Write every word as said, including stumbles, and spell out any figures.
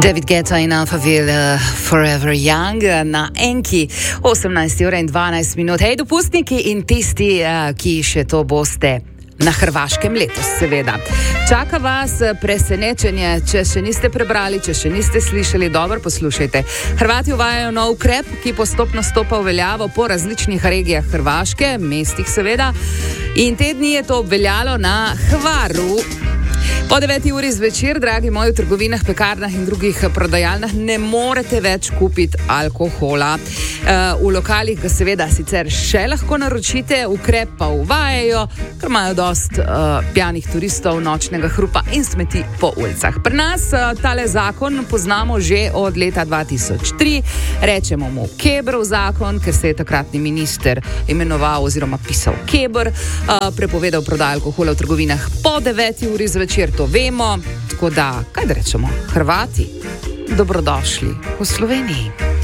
David Guetta in Alphaville, uh, Forever Young na Enki, osemnajsta ura in dvanajst minut. Hej, dopustniki in tisti, uh, ki še to boste na Hrvaškem letos, seveda. Čaka vas presenečenje, če še niste prebrali, če še niste slišali, dobro poslušajte. Hrvati uvajajo nov ukrep, ki postopno stopa v veljavo po različnih regijah Hrvaške, mestih seveda, in te dni je to obveljalo na Hvaru. Po deveti uri zvečer, dragi moji, v trgovinah, pekarnah in drugih prodajalnah ne morete več kupiti alkohola. V lokalih ga seveda sicer še lahko naročite, ukrep pa uvajajo, ker imajo dost uh, pijanih turistov, nočnega hrupa in smeti po ulicah. Pri nas uh, tale zakon poznamo že od leta dva tisoč tri, rečemo mu Kebrov zakon, ker se je takratni minister imenoval oziroma pisal Kebr, uh, prepovedal prodajo alkohola v trgovinah po deveti uri zvečer. To vemo, tako da, kaj da rečemo, Hrvati, dobrodošli v Sloveniji.